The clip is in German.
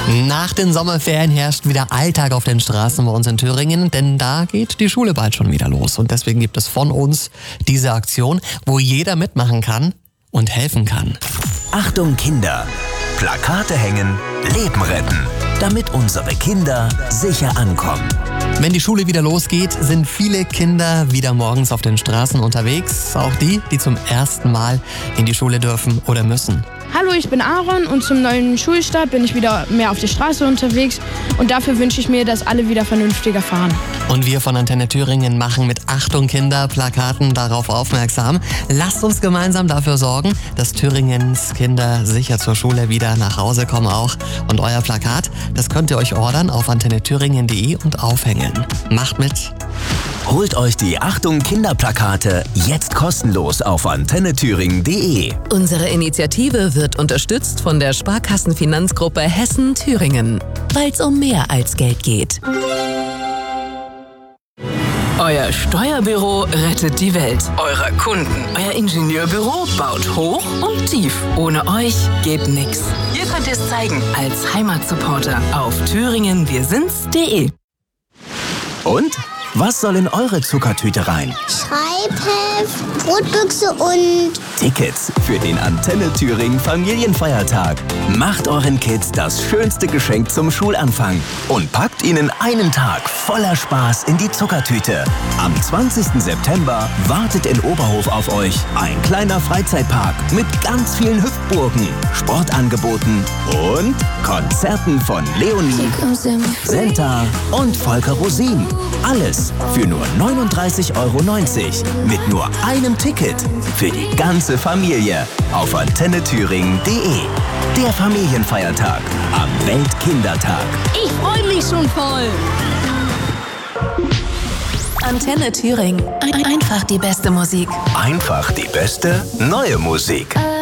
Nach den Sommerferien herrscht wieder Alltag auf den Straßen bei uns in Thüringen, denn da geht die Schule bald schon wieder los. Und deswegen gibt es von uns diese Aktion, wo jeder mitmachen kann und helfen kann. Achtung Kinder! Plakate hängen, Leben retten, damit unsere Kinder sicher ankommen. Wenn die Schule wieder losgeht, sind viele Kinder wieder morgens auf den Straßen unterwegs. Auch die, die zum ersten Mal in die Schule dürfen oder müssen. Hallo, ich bin Aaron und zum neuen Schulstart bin ich wieder mehr auf der Straße unterwegs und dafür wünsche ich mir, dass alle wieder vernünftiger fahren. Und wir von Antenne Thüringen machen mit Achtung Kinder Plakaten darauf aufmerksam. Lasst uns gemeinsam dafür sorgen, dass Thüringens Kinder sicher zur Schule wieder nach Hause kommen auch. Und euer Plakat, das könnt ihr euch ordern auf antennethüringen.de und aufhängen. Macht mit! Holt euch die Achtung Kinderplakate jetzt kostenlos auf antennethüringen.de. Unsere Initiative wird unterstützt von der Sparkassenfinanzgruppe Hessen-Thüringen, weil es um mehr als Geld geht. Euer Steuerbüro rettet die Welt. Eure Kunden. Euer Ingenieurbüro baut hoch und tief. Ohne euch geht nix. Ihr könnt es zeigen als Heimatsupporter auf thüringenwirsinds.de. Und? Was soll in eure Zuckertüte rein? Schreibheft, Brotbüchse und Tickets für den Antenne Thüringen Familienfeiertag. Macht euren Kids das schönste Geschenk zum Schulanfang und packt ihnen einen Tag voller Spaß in die Zuckertüte. Am 20. September wartet in Oberhof auf euch ein kleiner Freizeitpark mit ganz vielen Hüpfburgen, Sportangeboten und Konzerten von Leonie, Senta und Volker Rosin. Alles für nur 39,90 € mit nur einem Ticket für die ganze Familie auf antennethüringen.de. Der Familienfeiertag am Weltkindertag. Ich freue mich schon voll. Antenne Thüringen. Einfach die beste Musik. Einfach die beste neue Musik.